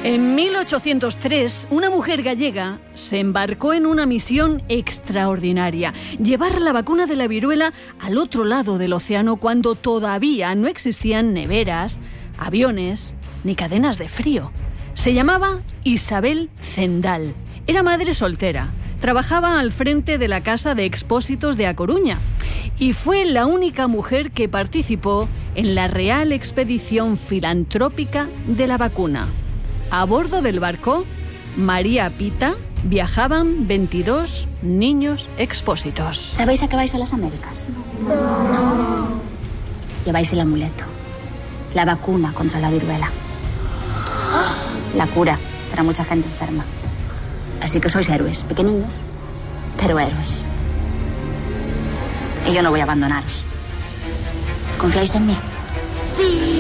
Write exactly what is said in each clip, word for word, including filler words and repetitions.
En mil ochocientos tres, una mujer gallega se embarcó en una misión extraordinaria: llevar la vacuna de la viruela al otro lado del océano cuando todavía no existían neveras, aviones ni cadenas de frío. Se llamaba Isabel Zendal. Era madre soltera. Trabajaba al frente de la Casa de Expósitos de A Coruña y fue la única mujer que participó en la Real Expedición Filantrópica de la Vacuna. A bordo del barco María Pita viajaban veintidós niños expósitos. ¿Sabéis a qué vais a las Américas? No. Lleváis el amuleto, la vacuna contra la viruela, la cura para mucha gente enferma. Así que sois héroes, pequeñinos, pero héroes. Y yo no voy a abandonaros. ¿Confiáis en mí? Sí.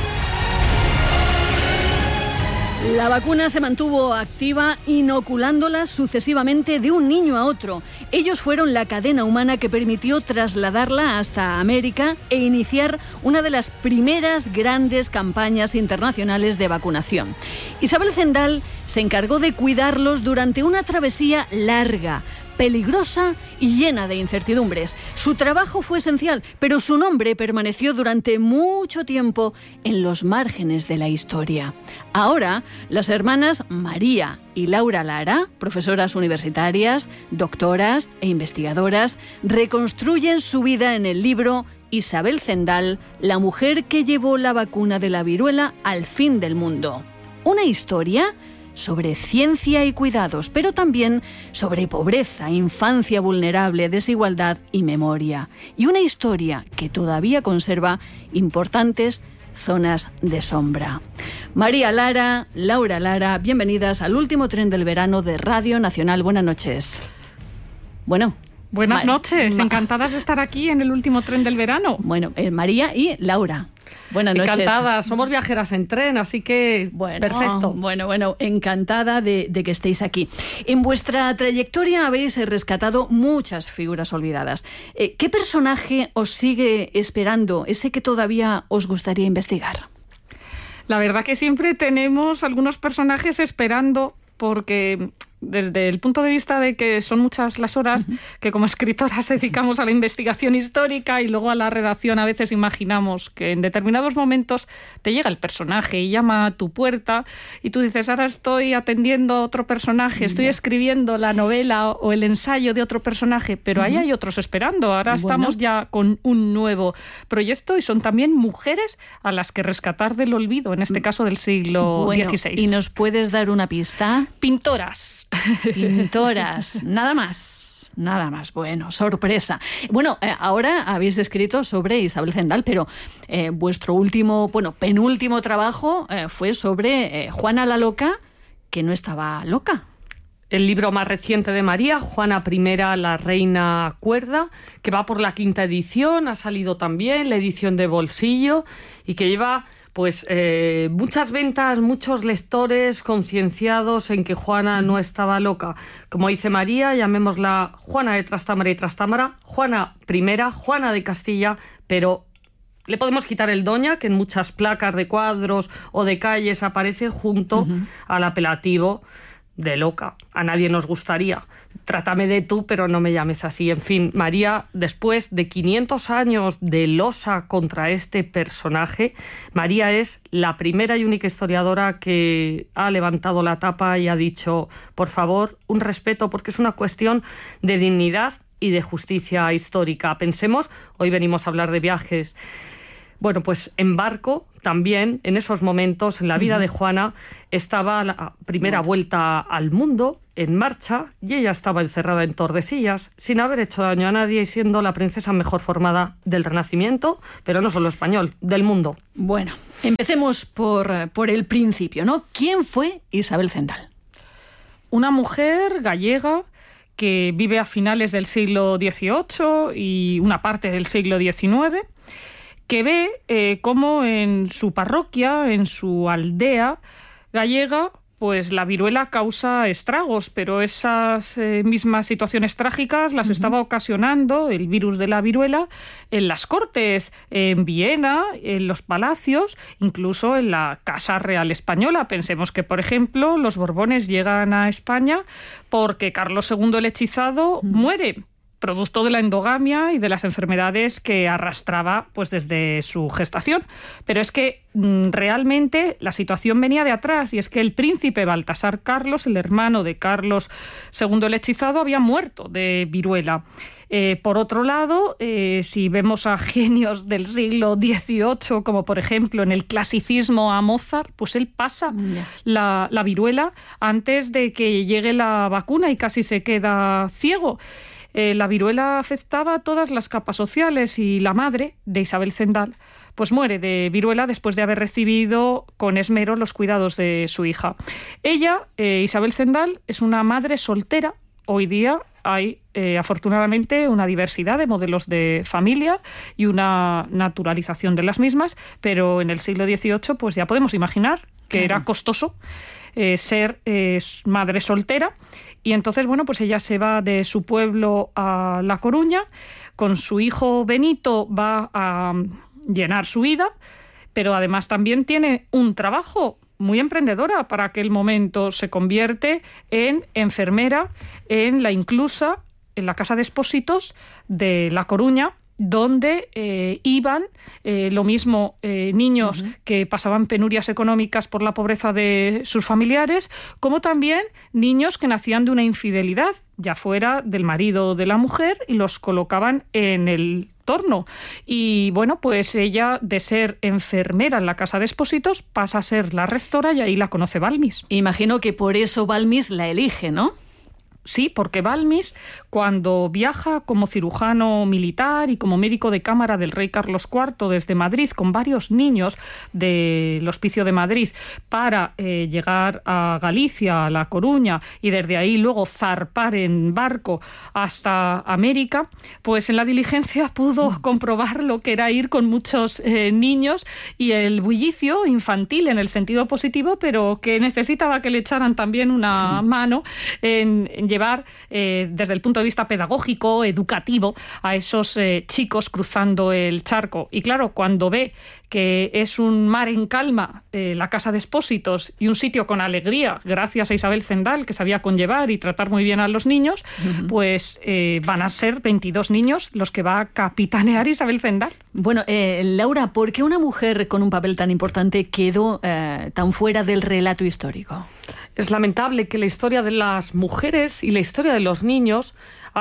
La vacuna se mantuvo activa, inoculándola sucesivamente de un niño a otro. Ellos fueron la cadena humana que permitió trasladarla hasta América e iniciar una de las primeras grandes campañas internacionales de vacunación. Isabel Zendal se encargó de cuidarlos durante una travesía larga, peligrosa y llena de incertidumbres. Su trabajo fue esencial, pero su nombre permaneció durante mucho tiempo en los márgenes de la historia. Ahora, las hermanas María y Laura Lara, profesoras universitarias, doctoras e investigadoras, reconstruyen su vida en el libro Isabel Zendal, la mujer que llevó la vacuna de la viruela al fin del mundo. Una historia sobre ciencia y cuidados, pero también sobre pobreza, infancia vulnerable, desigualdad y memoria. Y una historia que todavía conserva importantes zonas de sombra. María Lara, Laura Lara, bienvenidas al último tren del verano de Radio Nacional. Buenas noches. Bueno. Buenas Ma- noches, Ma- encantadas de estar aquí en el último tren del verano. Bueno, eh, María y Laura. Buenas noches. Encantadas, somos viajeras en tren, así que bueno, perfecto. Bueno, bueno, encantada de, de que estéis aquí. En vuestra trayectoria habéis rescatado muchas figuras olvidadas. Eh, ¿Qué personaje os sigue esperando, ese que todavía os gustaría investigar? La verdad que siempre tenemos algunos personajes esperando, porque desde el punto de vista de que son muchas las horas uh-huh. que como escritoras dedicamos a la investigación histórica y luego a la redacción, a veces imaginamos que en determinados momentos te llega el personaje y llama a tu puerta y tú dices, ahora estoy atendiendo a otro personaje, estoy uh-huh. escribiendo la novela o el ensayo de otro personaje, pero uh-huh. ahí hay otros esperando. Ahora bueno. estamos ya con un nuevo proyecto y son también mujeres a las que rescatar del olvido, en este caso del siglo bueno, dieciséis. ¿Y nos puedes dar una pista? Pintoras. Pintoras, nada más, nada más. Bueno, sorpresa. Bueno, eh, ahora habéis escrito sobre Isabel Zendal, pero eh, vuestro último, bueno, penúltimo trabajo eh, fue sobre eh, Juana la Loca, que no estaba loca. El libro más reciente de María, Juana primera, la reina cuerda, que va por la quinta edición, ha salido también la edición de bolsillo y que lleva pues eh, muchas ventas, muchos lectores concienciados en que Juana no estaba loca. Como dice María, llamémosla Juana de Trastámara y Trastámara, Juana primera, Juana de Castilla, pero le podemos quitar el doña, que en muchas placas de cuadros o de calles aparece junto uh-huh. al apelativo de loca. A nadie nos gustaría. Trátame de tú, pero no me llames así. En fin, María, después de quinientos años de losa contra este personaje, María es la primera y única historiadora que ha levantado la tapa y ha dicho, por favor, un respeto, porque es una cuestión de dignidad y de justicia histórica. Pensemos, hoy venimos a hablar de viajes. Bueno, pues en barco también, en esos momentos, en la vida uh-huh. de Juana, estaba la primera vuelta al mundo en marcha y ella estaba encerrada en Tordesillas, sin haber hecho daño a nadie y siendo la princesa mejor formada del Renacimiento, pero no solo español, del mundo. Bueno, empecemos por, por el principio, ¿no? ¿Quién fue Isabel Zendal? Una mujer gallega que vive a finales del siglo dieciocho y una parte del siglo diecinueve, que ve eh, cómo en su parroquia, en su aldea gallega, pues la viruela causa estragos, pero esas eh, mismas situaciones trágicas las uh-huh. estaba ocasionando el virus de la viruela en las cortes, en Viena, en los palacios, incluso en la Casa Real Española. Pensemos que, por ejemplo, los Borbones llegan a España porque Carlos segundo el Hechizado uh-huh. muere, producto de la endogamia y de las enfermedades que arrastraba pues desde su gestación. Pero es que mm, realmente la situación venía de atrás, y es que el príncipe Baltasar Carlos, el hermano de Carlos segundo el Hechizado, había muerto de viruela. Eh, por otro lado, eh, si vemos a genios del siglo dieciocho, como por ejemplo en el clasicismo a Mozart, pues él pasa yeah. la, la viruela antes de que llegue la vacuna y casi se queda ciego. Eh, la viruela afectaba a todas las capas sociales, y la madre de Isabel Zendal pues muere de viruela después de haber recibido con esmero los cuidados de su hija. Ella, eh, Isabel Zendal, es una madre soltera. Hoy día hay, eh, afortunadamente, una diversidad de modelos de familia y una naturalización de las mismas, pero en el siglo dieciocho pues ya podemos imaginar que claro. era costoso eh, ser eh, madre soltera. Y entonces, bueno, pues ella se va de su pueblo a La Coruña, con su hijo Benito va a llenar su vida, pero además también tiene un trabajo muy emprendedora para aquel momento. Se convierte en enfermera en la Inclusa, en la Casa de Expósitos de La Coruña, donde eh, iban eh, lo mismo eh, niños uh-huh. que pasaban penurias económicas por la pobreza de sus familiares, como también niños que nacían de una infidelidad, ya fuera del marido o de la mujer, y los colocaban en el torno. Y bueno, pues ella, de ser enfermera en la Casa de Expósitos, pasa a ser la rectora, y ahí la conoce Balmis. Imagino que por eso Balmis la elige, ¿no? Sí, porque Balmis, cuando viaja como cirujano militar y como médico de cámara del rey Carlos cuarto desde Madrid con varios niños del Hospicio de Madrid para eh, llegar a Galicia, a La Coruña, y desde ahí luego zarpar en barco hasta América, pues en la diligencia pudo comprobar lo que era ir con muchos eh, niños y el bullicio infantil en el sentido positivo, pero que necesitaba que le echaran también una sí. mano en, en llevar eh, desde el punto de vista pedagógico, educativo, a esos eh, chicos cruzando el charco. Y claro, cuando ve que es un mar en calma, eh, la Casa de Expósitos, y un sitio con alegría, gracias a Isabel Zendal, que sabía conllevar y tratar muy bien a los niños, uh-huh. pues eh, van a ser veintidós niños los que va a capitanear Isabel Zendal. Bueno, eh, Laura, ¿por qué una mujer con un papel tan importante quedó eh, tan fuera del relato histórico? Es lamentable que la historia de las mujeres y la historia de los niños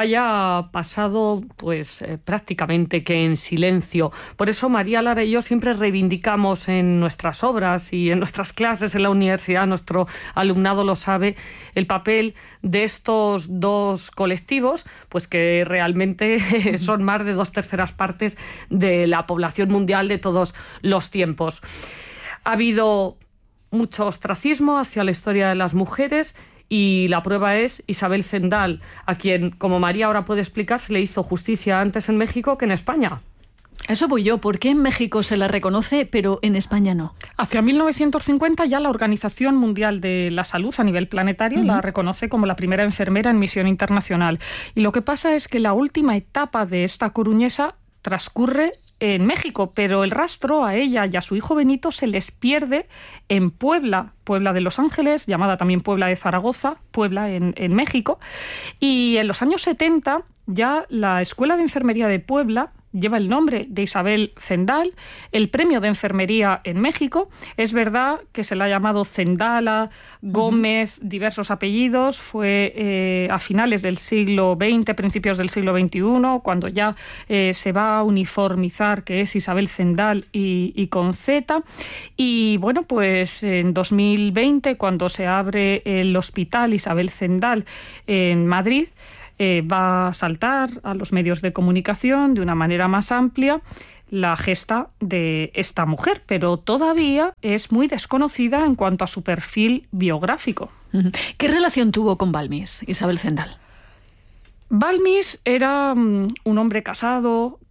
haya pasado pues eh, prácticamente que en silencio. Por eso María Lara y yo siempre reivindicamos en nuestras obras y en nuestras clases en la universidad, nuestro alumnado lo sabe, el papel de estos dos colectivos, pues que realmente son más de dos terceras partes de la población mundial de todos los tiempos. Ha habido mucho ostracismo hacia la historia de las mujeres, y la prueba es Isabel Zendal, a quien, como María ahora puede explicar, se le hizo justicia antes en México que en España. Eso voy yo. ¿Por qué en México se la reconoce, pero en España no? Hacia mil novecientos cincuenta ya la Organización Mundial de la Salud a nivel planetario uh-huh. la reconoce como la primera enfermera en misión internacional. Y lo que pasa es que la última etapa de esta coruñesa transcurre en México, pero el rastro a ella y a su hijo Benito se les pierde en Puebla, Puebla de Los Ángeles, llamada también Puebla de Zaragoza, Puebla en, en México. Y en los años setenta ya la Escuela de Enfermería de Puebla lleva el nombre de Isabel Zendal, el premio de enfermería en México. Es verdad que se la ha llamado Zendala, Gómez, uh-huh. diversos apellidos. Fue eh, a finales del siglo veinte, principios del siglo veintiuno, cuando ya eh, se va a uniformizar que es Isabel Zendal y, y con Z. Y bueno, pues en dos mil veinte, cuando se abre el Hospital Isabel Zendal en Madrid, Eh, va a saltar a los medios de comunicación de una manera más amplia la gesta de esta mujer, pero todavía es muy desconocida en cuanto a su perfil biográfico. ¿Qué relación tuvo con Balmis, Isabel Zendal? Balmis era um, un hombre casado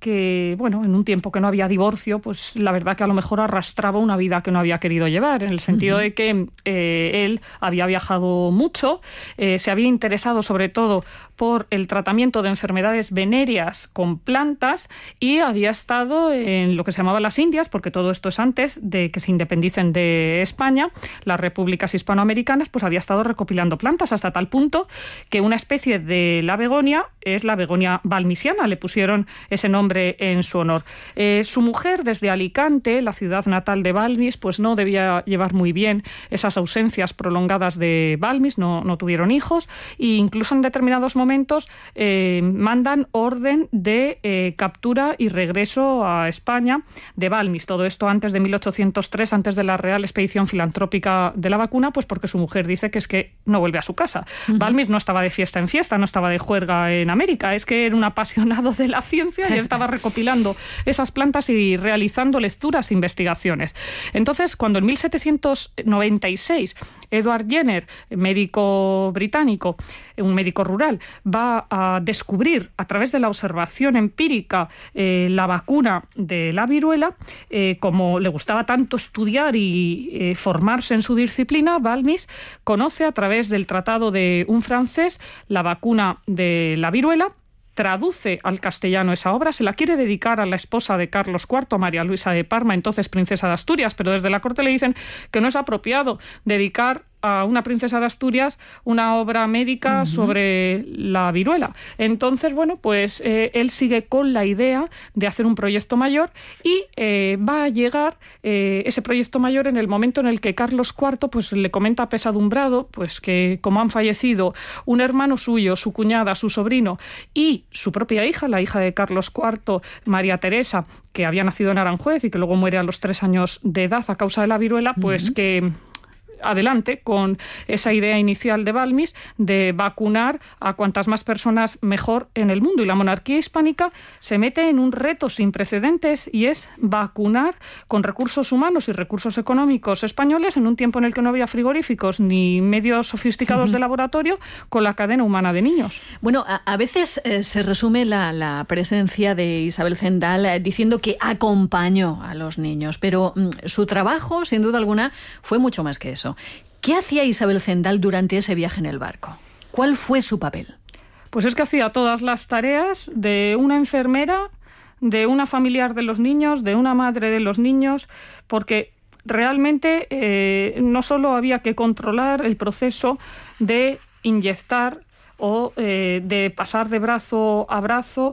que, bueno, en un tiempo que no había divorcio, pues la verdad que a lo mejor arrastraba una vida que no había querido llevar, en el sentido uh-huh. de que eh, él había viajado mucho, eh, se había interesado sobre todo por el tratamiento de enfermedades venéreas con plantas y había estado en lo que se llamaba las Indias, porque todo esto es antes de que se independicen de España, las repúblicas hispanoamericanas, pues había estado recopilando plantas hasta tal punto que una especie de la begonia es la begonia balmisiana, le pusieron ese nombre en su honor. Eh, su mujer, desde Alicante, la ciudad natal de Balmis, pues no debía llevar muy bien esas ausencias prolongadas de Balmis, no, no tuvieron hijos, e incluso en determinados momentos eh, mandan orden de eh, captura y regreso a España de Balmis. Todo esto antes de mil ochocientos tres, antes de la Real Expedición Filantrópica de la Vacuna, pues porque su mujer dice que es que no vuelve a su casa. Uh-huh. Balmis no estaba de fiesta en fiesta, no estaba de juerga en América, es que era un apasionado de la ciencia y estaba recopilando esas plantas y realizando lecturas e investigaciones. Entonces, cuando en mil setecientos noventa y seis Edward Jenner, médico británico, un médico rural, va a descubrir a través de la observación empírica eh, la vacuna de la viruela, eh, como le gustaba tanto estudiar y eh, formarse en su disciplina, Balmis conoce a través del tratado de un francés la vacuna de la viruela, traduce al castellano esa obra, se la quiere dedicar a la esposa de Carlos cuarto, María Luisa de Parma, entonces princesa de Asturias, pero desde la corte le dicen que no es apropiado dedicar a una princesa de Asturias una obra médica uh-huh. sobre la viruela. Entonces, bueno, pues eh, él sigue con la idea de hacer un proyecto mayor y eh, va a llegar eh, ese proyecto mayor en el momento en el que Carlos cuarto pues le comenta apesadumbrado pues que como han fallecido un hermano suyo, su cuñada, su sobrino y su propia hija, la hija de Carlos cuarto, María Teresa, que había nacido en Aranjuez y que luego muere a los tres años de edad a causa de la viruela, pues uh-huh. que adelante con esa idea inicial de Balmis de vacunar a cuantas más personas mejor en el mundo. Y la monarquía hispánica se mete en un reto sin precedentes y es vacunar con recursos humanos y recursos económicos españoles en un tiempo en el que no había frigoríficos ni medios sofisticados uh-huh. de laboratorio con la cadena humana de niños. Bueno, a, a veces eh, se resume la, la presencia de Isabel Zendal eh, diciendo que acompañó a los niños, pero mm, su trabajo, sin duda alguna, fue mucho más que eso. ¿Qué hacía Isabel Zendal durante ese viaje en el barco? ¿Cuál fue su papel? Pues es que hacía todas las tareas de una enfermera, de una familiar de los niños, de una madre de los niños, porque realmente eh, no solo había que controlar el proceso de inyectar o eh, de pasar de brazo a brazo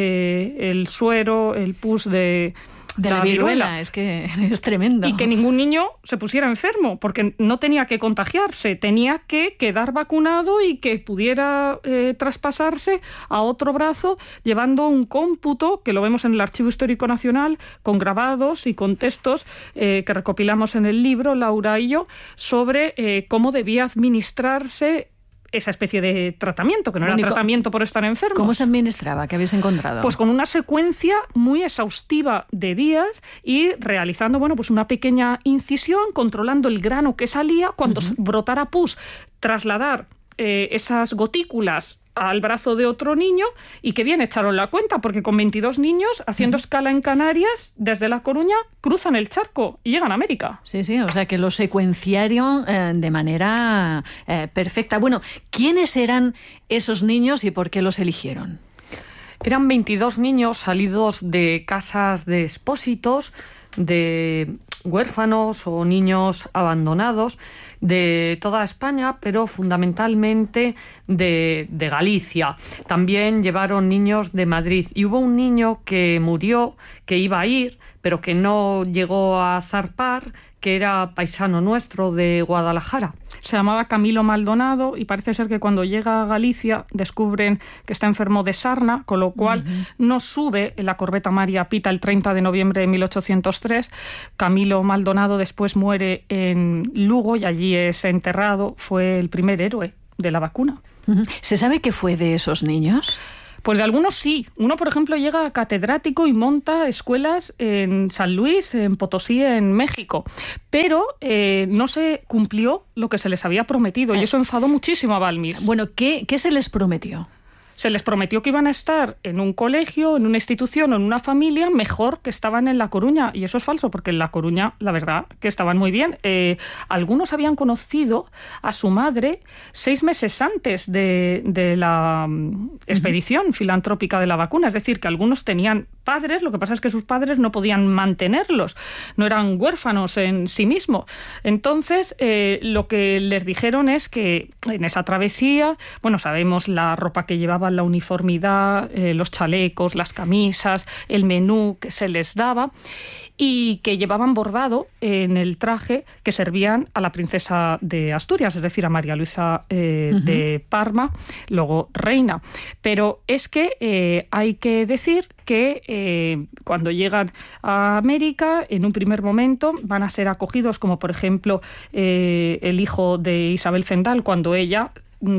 eh, el suero, el pus de... De la, la viruela. viruela, es que es tremendo. Y que ningún niño se pusiera enfermo, porque no tenía que contagiarse, tenía que quedar vacunado y que pudiera eh, traspasarse a otro brazo, llevando un cómputo, que lo vemos en el Archivo Histórico Nacional, con grabados y con textos eh, que recopilamos en el libro, Laura y yo, sobre eh, cómo debía administrarse esa especie de tratamiento, que no Único. era tratamiento por estar enfermo. ¿Cómo se administraba? ¿Qué habéis encontrado? Pues con una secuencia muy exhaustiva de días y realizando, bueno, pues una pequeña incisión, controlando el grano que salía, cuando uh-huh. brotara pus, trasladar eh, esas gotículas al brazo de otro niño y que bien echaron la cuenta, porque con veintidós niños, haciendo uh-huh. escala en Canarias, desde La Coruña, cruzan el charco y llegan a América. Sí, sí, o sea que lo secuenciaron eh, de manera eh, perfecta. Bueno, ¿quiénes eran esos niños y por qué los eligieron? Eran veintidós niños salidos de casas de expósitos, de huérfanos o niños abandonados de toda España, pero fundamentalmente de, de Galicia. También llevaron niños de Madrid y hubo un niño que murió, que iba a ir, pero que no llegó a zarpar, que era paisano nuestro de Guadalajara. Se llamaba Camilo Maldonado y parece ser que cuando llega a Galicia descubren que está enfermo de sarna, con lo cual uh-huh. no sube en la corbeta María Pita el treinta de noviembre de mil ochocientos tres. Camilo Maldonado después muere en Lugo y allí es enterrado. Fue el primer héroe de la vacuna. Uh-huh. ¿Se sabe qué fue de esos niños? Pues de algunos sí. Uno, por ejemplo, llega a catedrático y monta escuelas en San Luis, en Potosí, en México. Pero eh, no se cumplió lo que se les había prometido y eso enfadó muchísimo a Balmis. Bueno, ¿qué, qué se les prometió? se les prometió que iban a estar en un colegio, en una institución o en una familia mejor que estaban en La Coruña. Y eso es falso, porque en La Coruña, la verdad, que estaban muy bien. Eh, algunos habían conocido a su madre seis meses antes de, de la um, expedición uh-huh. filantrópica de la vacuna. Es decir, que algunos tenían padres, lo que pasa es que sus padres no podían mantenerlos, no eran huérfanos en sí mismos. Entonces, eh, lo que les dijeron es que en esa travesía, bueno, sabemos la ropa que llevaban, la uniformidad, eh, los chalecos, las camisas, el menú que se les daba, y que llevaban bordado en el traje que servían a la princesa de Asturias, es decir, a María Luisa eh, uh-huh. de Parma, luego reina. Pero es que eh, hay que decir que eh, cuando llegan a América, en un primer momento van a ser acogidos, como por ejemplo eh, el hijo de Isabel Zendal, cuando ella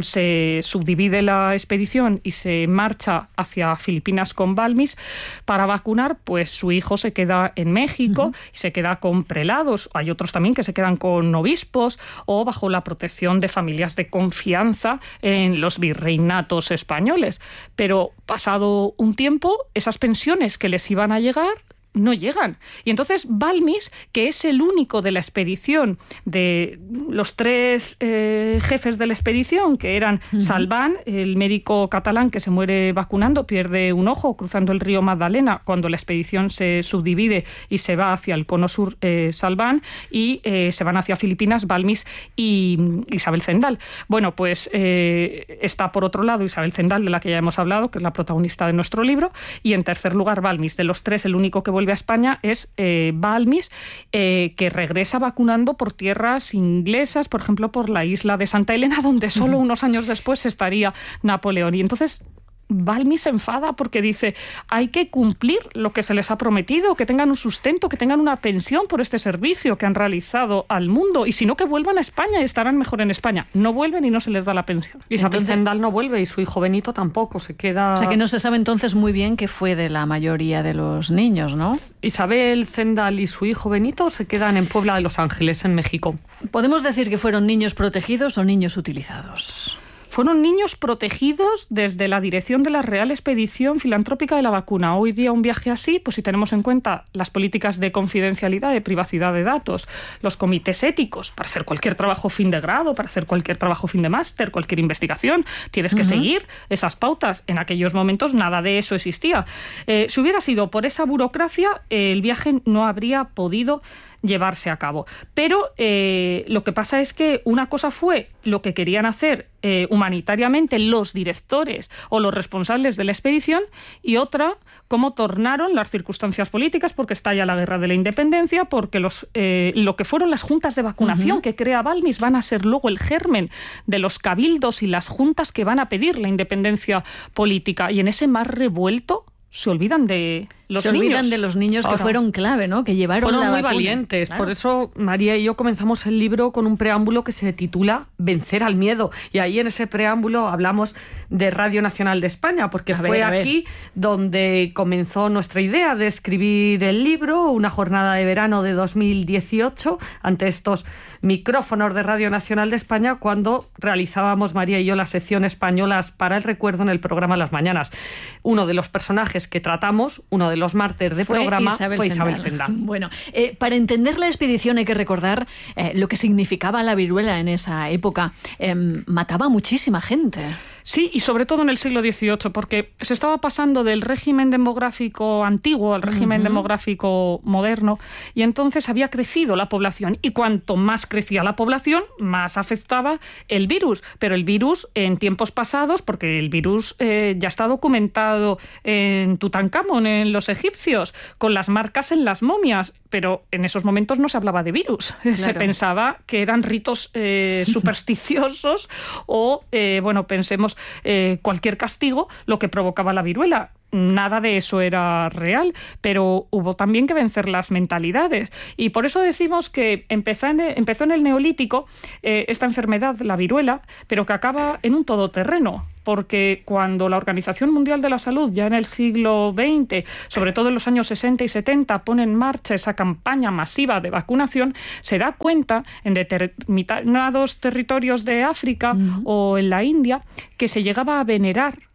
se subdivide la expedición y se marcha hacia Filipinas con Balmis para vacunar, pues su hijo se queda en México uh-huh. y se queda con prelados. Hay otros también que se quedan con obispos o bajo la protección de familias de confianza en los virreinatos españoles. Pero pasado un tiempo, esas pensiones que les iban a llegar no llegan. Y entonces Balmis, que es el único de la expedición, de los tres eh, jefes de la expedición, que eran uh-huh. Salván, el médico catalán que se muere vacunando, pierde un ojo cruzando el río Magdalena cuando la expedición se subdivide y se va hacia el cono sur, eh, Salván, y eh, se van hacia Filipinas, Balmis y Isabel Zendal. Bueno, pues eh, está por otro lado Isabel Zendal, de la que ya hemos hablado, que es la protagonista de nuestro libro, y en tercer lugar Balmis. De los tres, el único que vuelve a España es eh, Balmis, eh, que regresa vacunando por tierras inglesas, por ejemplo, por la isla de Santa Elena, donde solo uh-huh. unos años después estaría Napoleón. Y entonces Balmis se enfada porque dice: hay que cumplir lo que se les ha prometido, que tengan un sustento, que tengan una pensión por este servicio que han realizado al mundo, y si no, que vuelvan a España y estarán mejor en España. No vuelven y no se les da la pensión. Isabel Zendal no vuelve y su hijo Benito tampoco, se queda... O sea que no se sabe entonces muy bien qué fue de la mayoría de los niños, ¿no? Isabel Zendal y su hijo Benito se quedan en Puebla de Los Ángeles, en México. ¿Podemos decir que fueron niños protegidos o niños utilizados? Fueron niños protegidos desde la dirección de la Real Expedición Filantrópica de la Vacuna. Hoy día un viaje así, pues si tenemos en cuenta las políticas de confidencialidad, de privacidad de datos, los comités éticos, para hacer cualquier trabajo fin de grado, para hacer cualquier trabajo fin de máster, cualquier investigación, tienes que uh-huh. seguir esas pautas. En aquellos momentos nada de eso existía. Eh, si hubiera sido por esa burocracia, eh, el viaje no habría podido llevarse a cabo. Pero eh, lo que pasa es que una cosa fue lo que querían hacer eh, humanitariamente los directores o los responsables de la expedición, y otra, cómo tornaron las circunstancias políticas, porque estalla la guerra de la independencia, porque los eh, lo que fueron las juntas de vacunación uh-huh. que crea Balmis van a ser luego el germen de los cabildos y las juntas que van a pedir la independencia política. Y en ese mar revuelto se olvidan de los se niños. Se olvidan de los niños Ahora, que fueron clave, ¿no? Que llevaron fueron la muy vacuna. valientes. Claro. Por eso María y yo comenzamos el libro con un preámbulo que se titula Vencer al miedo. Y ahí en ese preámbulo hablamos de Radio Nacional de España, porque a fue ver, aquí donde comenzó nuestra idea de escribir el libro, una jornada de verano de dos mil dieciocho, ante estos micrófonos de Radio Nacional de España, cuando realizábamos María y yo las secciones españolas para el recuerdo en el programa Las Mañanas. Uno de los personajes que tratamos, uno de los mártires de fue programa, Isabel fue Isabel Zendal. Zendal. Bueno, eh, para entender la expedición hay que recordar eh, lo que significaba la viruela en esa época. Eh, mataba a muchísima gente. Sí, y sobre todo en el siglo dieciocho, porque se estaba pasando del régimen demográfico antiguo al régimen uh-huh. demográfico moderno, y entonces había crecido la población, y cuanto más crecía la población, más afectaba el virus. Pero el virus en tiempos pasados, porque el virus eh, ya está documentado en Tutankamón, en los egipcios, con las marcas en las momias, pero en esos momentos no se hablaba de virus. Claro. Se pensaba que eran ritos eh, supersticiosos o, eh, bueno, pensemos, eh, cualquier castigo lo que provocaba la viruela. Nada de eso era real, pero hubo también que vencer las mentalidades. Y por eso decimos que empezó en el, empezó en el Neolítico eh, esta enfermedad, la viruela, pero que acaba en un todoterreno. Porque cuando la Organización Mundial de la Salud, ya en el siglo veinte, sobre todo en los años sesenta y setenta, pone en marcha esa campaña masiva de vacunación, se da cuenta en determinados territorios de África uh-huh. o en la India que se llegaba a venerar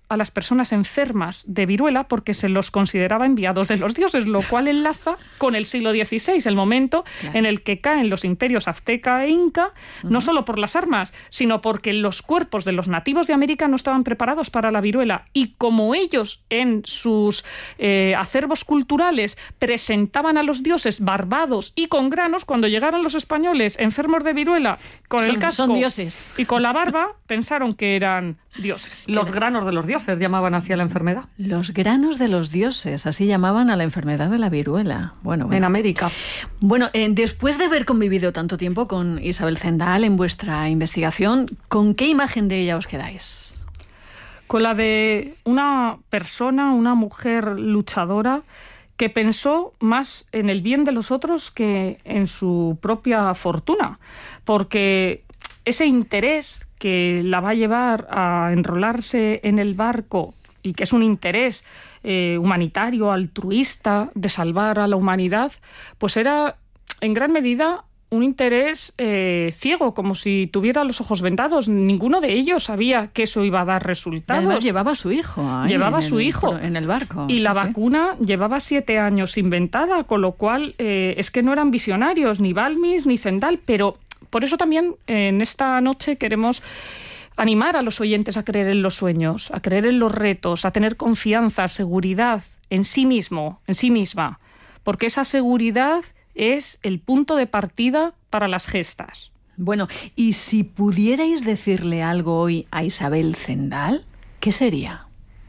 a las personas enfermas de viruela porque se los consideraba enviados de los dioses, lo cual enlaza con el siglo dieciséis, el momento claro. en el que caen los imperios azteca e inca, uh-huh. no solo por las armas, sino porque los cuerpos de los nativos de América no estaban preparados para la viruela. Y como ellos en sus eh, acervos culturales presentaban a los dioses barbados y con granos, cuando llegaron los españoles enfermos de viruela con son, el casco son dioses. Y con la barba, pensaron que eran dioses. Los granos de los dioses llamaban así a la enfermedad. Los granos de los dioses, así llamaban a la enfermedad de la viruela. Bueno, bueno. En América. Bueno, eh, después de haber convivido tanto tiempo con Isabel Zendal en vuestra investigación, ¿con qué imagen de ella os quedáis? Con la de una persona, una mujer luchadora que pensó más en el bien de los otros que en su propia fortuna, porque ese interés que la va a llevar a enrolarse en el barco y que es un interés eh, humanitario, altruista, de salvar a la humanidad, pues era en gran medida un interés eh, ciego, como si tuviera los ojos vendados. Ninguno de ellos sabía que eso iba a dar resultados. Además llevaba a su hijo. Ahí llevaba a en su el, hijo. En el barco. Y sí, la sí. vacuna llevaba siete años inventada, con lo cual eh, es que no eran visionarios, ni Balmis ni Zendal, pero por eso también eh, en esta noche queremos animar a los oyentes a creer en los sueños, a creer en los retos, a tener confianza, seguridad en sí mismo, en sí misma, porque esa seguridad es el punto de partida para las gestas. Bueno, y si pudierais decirle algo hoy a Isabel Zendal, ¿qué sería?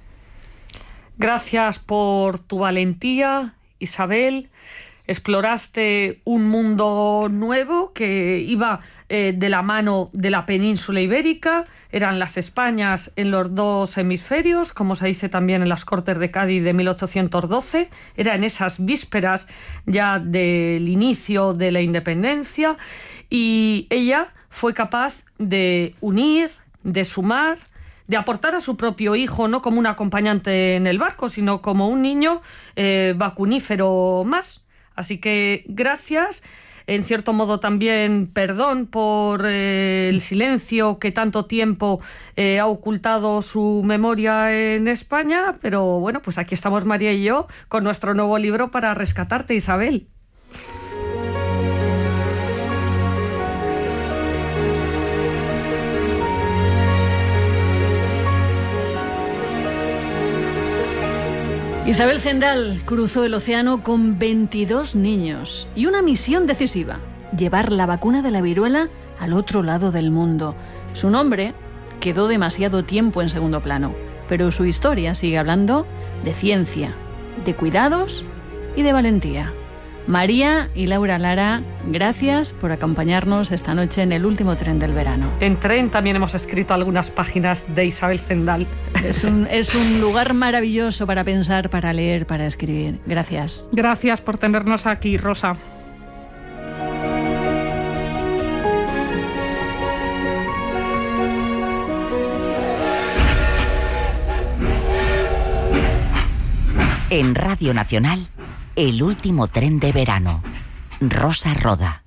Gracias por tu valentía, Isabel. Exploraste un mundo nuevo que iba eh, de la mano de la península ibérica. Eran las Españas en los dos hemisferios, como se dice también en las Cortes de Cádiz de mil ochocientos doce. Era en esas vísperas ya del inicio de la independencia. Y ella fue capaz de unir, de sumar, de aportar a su propio hijo, no como un acompañante en el barco, sino como un niño eh, vacunífero más. Así que gracias, en cierto modo también perdón por eh, el silencio que tanto tiempo eh, ha ocultado su memoria en España, pero bueno, pues aquí estamos María y yo con nuestro nuevo libro para rescatarte, Isabel. Isabel Zendal cruzó el océano con veintidós niños y una misión decisiva: llevar la vacuna de la viruela al otro lado del mundo. Su nombre quedó demasiado tiempo en segundo plano, pero su historia sigue hablando de ciencia, de cuidados y de valentía. María y Laura Lara, gracias por acompañarnos esta noche en el último tren del verano. En Tren también hemos escrito algunas páginas de Isabel Zendal. Es un, es un lugar maravilloso para pensar, para leer, para escribir. Gracias. Gracias por tenernos aquí, Rosa. En Radio Nacional, el último tren de verano. Rosa Roda.